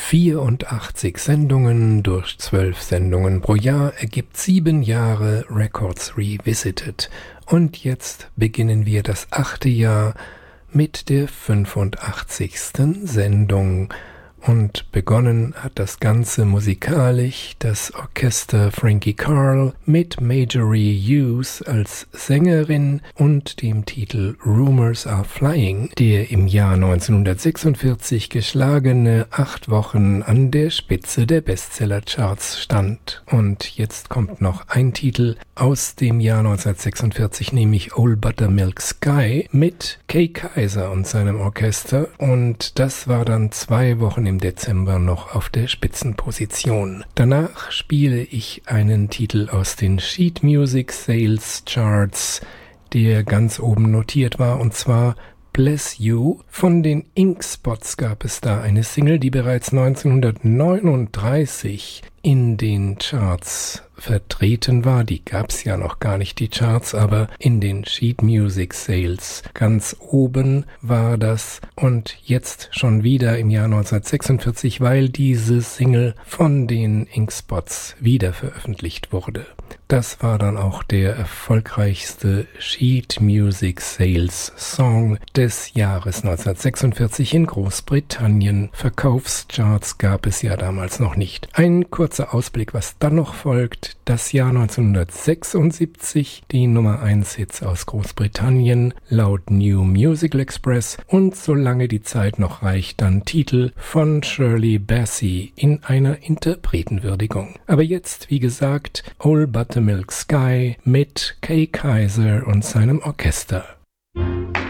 84 Sendungen durch 12 Sendungen pro Jahr ergibt 7 Jahre Records Revisited. Und jetzt beginnen wir das 8. Jahr mit der 85. Sendung. Und begonnen hat das Ganze musikalisch das Orchester Frankie Carl mit Marjorie Hughes als Sängerin und dem Titel Rumors Are Flying, der im Jahr 1946 geschlagene 8 Wochen an der Spitze der Bestsellercharts stand. Und jetzt kommt noch ein Titel aus dem Jahr 1946, nämlich Old Buttermilk Sky mit Kay Kyser und seinem Orchester. Und das war dann 2 Wochen im Dezember noch auf der Spitzenposition. Danach spiele ich einen Titel aus den Sheet Music Sales Charts, der ganz oben notiert war, und zwar Bless You. Von den Ink Spots gab es da eine Single, die bereits 1939 in den Charts vertreten war. Die gab's ja noch gar nicht, die Charts, aber in den Sheet Music Sales ganz oben war das. Und jetzt schon wieder im Jahr 1946, weil diese Single von den Ink Spots wieder veröffentlicht wurde. Das war dann auch der erfolgreichste Sheet Music Sales Song des Jahres 1946 in Großbritannien. Verkaufscharts gab es ja damals noch nicht. Ein kurzer Ausblick, was dann noch folgt. Das Jahr 1976, die Nummer 1 Hits aus Großbritannien laut New Musical Express und solange die Zeit noch reicht, dann Titel von Shirley Bassey in einer Interpretenwürdigung. Aber jetzt, wie gesagt, Old Buttermilk Sky mit Kay Kyser und seinem Orchester.